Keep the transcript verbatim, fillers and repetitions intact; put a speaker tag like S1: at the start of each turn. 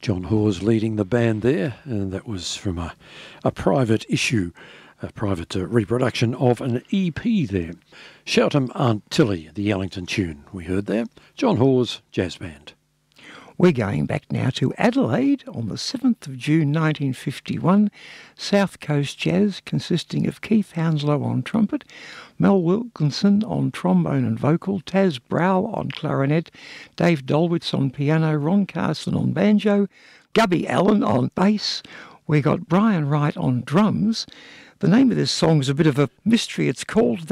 S1: John Hawes leading the band there, and that was from a, a private issue, a private uh, reproduction of an E P there. Shout 'em Aunt Tilly, the Ellington tune we heard there. John Hawes Jazz Band.
S2: We're going back now to Adelaide on the seventh of June nineteen fifty-one. South Coast Jazz consisting of Keith Hounslow on trumpet, Mel Wilkinson on trombone and vocal, Taz Brow on clarinet, Dave Dolwitz on piano, Ron Carson on banjo, Gubby Allen on bass. We got Brian Wright on drums. The name of this song is a bit of a mystery. It's called